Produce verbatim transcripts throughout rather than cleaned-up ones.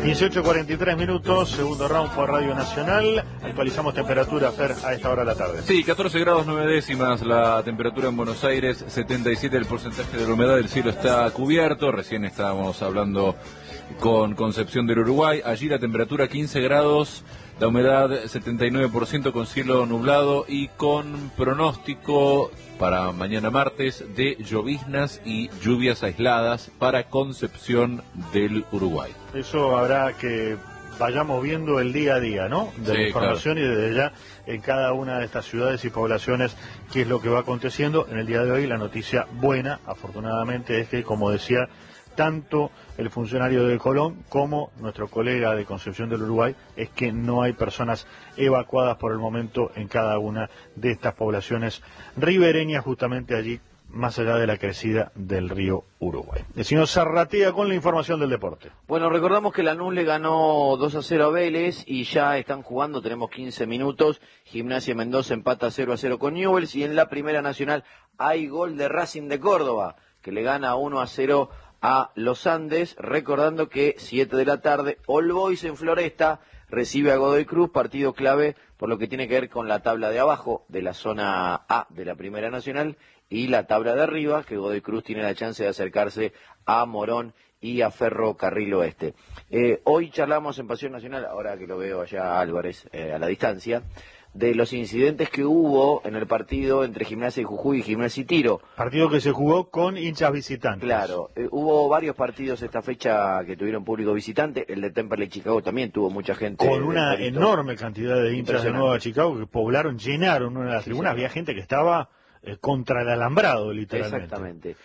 dieciocho cuarenta y tres minutos, segundo round por Radio Nacional. Actualizamos temperatura, Fer, a esta hora de la tarde. Sí, catorce grados nueve décimas la temperatura en Buenos Aires, setenta y siete el porcentaje de la humedad, el cielo está cubierto. Recién estábamos hablando con Concepción del Uruguay. Allí la temperatura quince grados, la humedad setenta y nueve por ciento, con cielo nublado y con pronóstico para mañana martes de lloviznas y lluvias aisladas para Concepción del Uruguay. Eso habrá que vayamos viendo el día a día, ¿no? De sí, la información, claro. Y desde ya en cada una de estas ciudades y poblaciones qué es lo que va aconteciendo. En el día de hoy la noticia buena, afortunadamente, es que, como decía, tanto el funcionario de Colón como nuestro colega de Concepción del Uruguay, es que no hay personas evacuadas por el momento en cada una de estas poblaciones ribereñas, justamente allí, más allá de la crecida del río Uruguay. El señor Zarratea con la información del deporte. Bueno, recordamos que Lanús le ganó dos a cero a Vélez y ya están jugando, tenemos quince minutos. Gimnasia Mendoza empata cero a cero con Newell's, y en la Primera Nacional hay gol de Racing de Córdoba, que le gana uno a cero a Los Andes. Recordando que siete de la tarde, All Boys en Floresta recibe a Godoy Cruz, partido clave por lo que tiene que ver con la tabla de abajo de la zona A de la Primera Nacional y la tabla de arriba, que Godoy Cruz tiene la chance de acercarse a Morón y a Ferrocarril Oeste. Eh, hoy charlamos en Pasión Nacional, ahora que lo veo allá Álvarez, eh, a la distancia, de los incidentes que hubo en el partido entre Gimnasia y Jujuy y Gimnasia y Tiro. Partido que se jugó con hinchas visitantes. Claro, eh, hubo varios partidos esta fecha que tuvieron público visitante. El de Temperley Chicago también tuvo mucha gente. Con una enorme cantidad de hinchas de Nueva Chicago que poblaron, llenaron una de las Sí, tribunas. señor. Había gente que estaba eh, contra el alambrado, literalmente. Exactamente.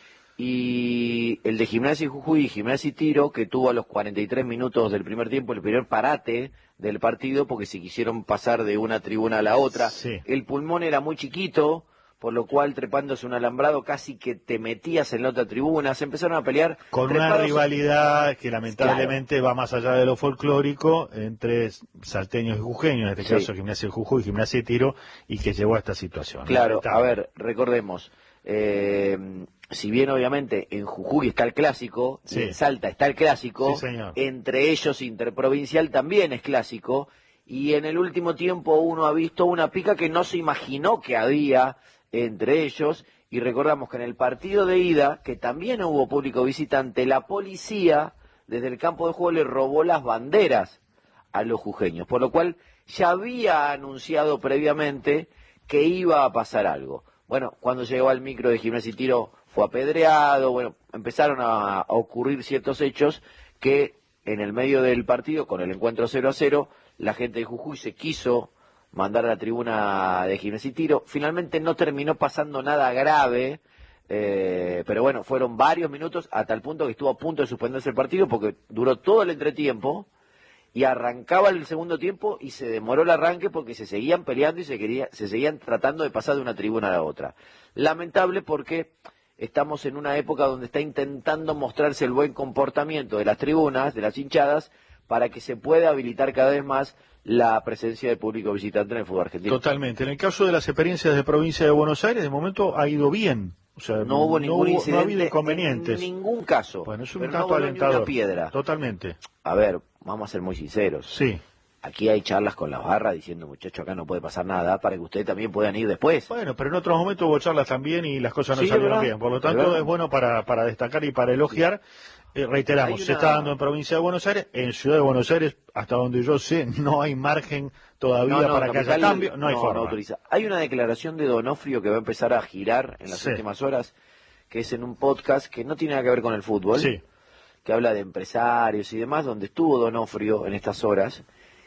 Y el de Gimnasia y Jujuy y Gimnasia y Tiro, que tuvo a los cuarenta y tres minutos del primer tiempo el primer parate del partido, porque se quisieron pasar de una tribuna a la otra. Sí. El pulmón era muy chiquito, por lo cual trepándose un alambrado casi que te metías en la otra tribuna. Se empezaron a pelear. Con una trepados- rivalidad que lamentablemente va más allá de lo folclórico entre salteños y jujeños, en este Sí. caso Gimnasia y Jujuy, Gimnasia y Tiro, y que llevó a esta situación. Claro, Lamentable. a ver, recordemos, eh, si bien obviamente en Jujuy está el clásico, Sí. y en Salta está el clásico, Sí, señor. entre ellos Interprovincial también es clásico, y en el último tiempo uno ha visto una pica que no se imaginó que había entre ellos, y recordamos que en el partido de ida, que también hubo público visitante, la policía desde el campo de juego le robó las banderas a los jujeños, por lo cual ya había anunciado previamente que iba a pasar algo. Bueno, cuando llegó al micro de Gimnasia y Tiro fue apedreado, bueno, empezaron a, a ocurrir ciertos hechos que en el medio del partido, con el encuentro cero a cero, la gente de Jujuy se quiso mandar a la tribuna de Gimnasia y Tiro. Finalmente no terminó pasando nada grave, eh, pero bueno, fueron varios minutos a tal punto que estuvo a punto de suspenderse el partido porque duró todo el entretiempo y arrancaba el segundo tiempo y se demoró el arranque porque se seguían peleando y se quería, se seguían tratando de pasar de una tribuna a la otra. Lamentable porque estamos en una época donde está intentando mostrarse el buen comportamiento de las tribunas, de las hinchadas, para que se pueda habilitar cada vez más la presencia del público visitante en el fútbol argentino. Totalmente. En el caso de las experiencias de provincia de Buenos Aires, de momento ha ido bien. O sea, No hubo ningún hubo- incidente, no ha habido inconvenientes. en ningún caso. Bueno, es un pero tanto no voló ni alentador. una piedra. Totalmente. A ver, vamos a ser muy sinceros. Sí. Aquí hay charlas con las barras diciendo, muchachos, acá no puede pasar nada, para que ustedes también puedan ir después. Bueno, pero en otros momentos hubo charlas también y las cosas no Sí, es salieron verdad, bien. Por lo es tanto, verdad. es bueno para, para destacar y para elogiar. Eh, reiteramos, Hay se una- está dando en provincia de Buenos Aires. En Ciudad de Buenos Aires, hasta donde yo sé, no hay margen todavía No, no, para que haya Capital cambio. No hay no forma. autoriza. Hay una declaración de Donofrio que va a empezar a girar en las Sí. últimas horas, que es en un podcast que no tiene nada que ver con el fútbol, Sí. que habla de empresarios y demás, donde estuvo Donofrio en estas horas,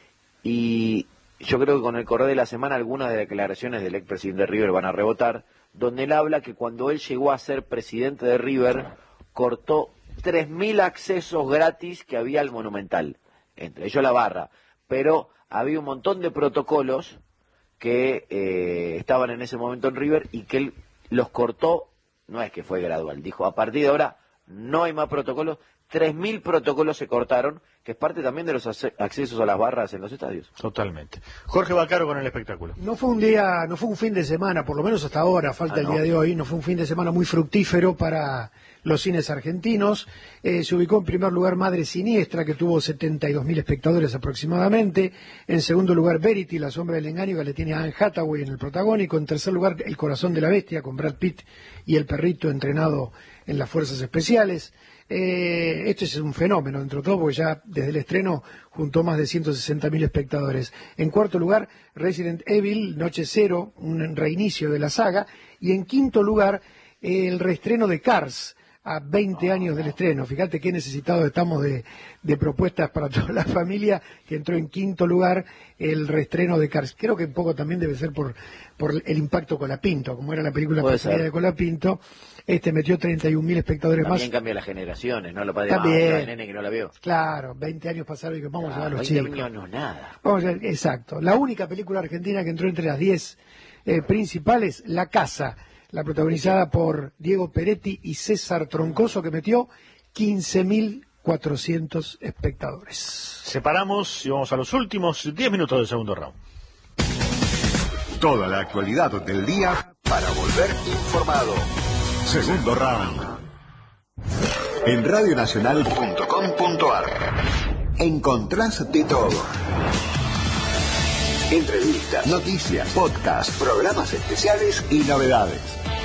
y yo creo que con el correr de la semana algunas de las declaraciones del expresidente de River van a rebotar, donde él habla que cuando él llegó a ser presidente de River, cortó tres mil accesos gratis que había al Monumental, entre ellos la barra, pero había un montón de protocolos que eh, estaban en ese momento en River y que él los cortó, no es que fue gradual, dijo, a partir de ahora no hay más protocolos, tres mil protocolos se cortaron, que es parte también de los ace- accesos a las barras en los estadios. Totalmente. Jorge Bacaro con el espectáculo. No fue un día, no fue un fin de semana, por lo menos hasta ahora, falta Ah, el no. día de hoy, no fue un fin de semana muy fructífero para los cines argentinos. Eh, se ubicó en primer lugar Madre Siniestra, que tuvo setenta y dos mil espectadores aproximadamente. En segundo lugar Verity, La sombra del engaño, que le tiene a Anne Hathaway en el protagónico. En tercer lugar El corazón de la bestia, con Brad Pitt y el perrito entrenado en las fuerzas especiales. Eh, esto es un fenómeno, dentro de todo, porque ya desde el estreno juntó más de ciento sesenta mil espectadores. En cuarto lugar, Resident Evil, Noche Cero, un reinicio de la saga. Y en quinto lugar, el reestreno de Cars, a veinte años del estreno. Fíjate qué necesitados estamos de, de propuestas para toda la familia, que entró en quinto lugar el reestreno de Cars. Creo que un poco también debe ser por, por el impacto Colapinto, como era la película preferida de Colapinto. Este metió treinta y un mil espectadores también más. También cambia las generaciones, ¿no? Lo padre También. el nene que no la vio. Claro, veinte años pasaron y que vamos claro, a ver a los veinte chicos. años no nada. Vamos a ver, exacto. La única película argentina que entró entre las diez eh, principales, La Casa, la protagonizada por Diego Peretti y César Troncoso, que metió quince mil cuatrocientos espectadores. Separamos y vamos a los últimos diez minutos del segundo round. Toda la actualidad del día para volver informado. Segundo round. En radionacional punto com punto ar encontrás de todo. Entrevistas, noticias, podcasts, programas especiales y novedades.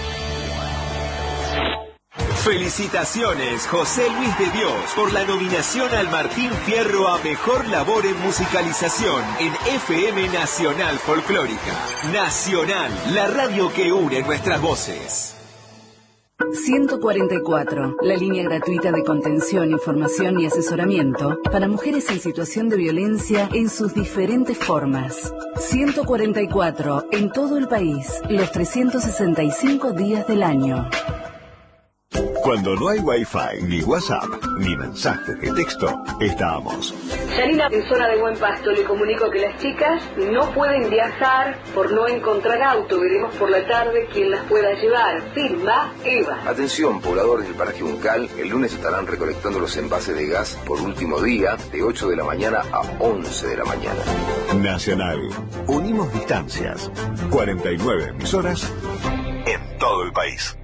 Felicitaciones, José Luis de Dios, por la nominación al Martín Fierro a Mejor Labor en Musicalización en F M Nacional Folclórica. Nacional, la radio que une nuestras voces. ciento cuarenta y cuatro, la línea gratuita de contención, información y asesoramiento para mujeres en situación de violencia en sus diferentes formas. ciento cuarenta y cuatro, en todo el país, los trescientos sesenta y cinco días del año. Cuando no hay Wi-Fi, ni WhatsApp, ni mensajes de texto, estamos. Yanina, en zona de Buen Pasto, le comunico que las chicas no pueden viajar por no encontrar auto. Veremos por la tarde quién las pueda llevar. Firma Eva. Atención, pobladores del paraje Uncal, el lunes estarán recolectando los envases de gas por último día, de ocho de la mañana a once de la mañana. Nacional. Unimos distancias. cuarenta y nueve emisoras en todo el país.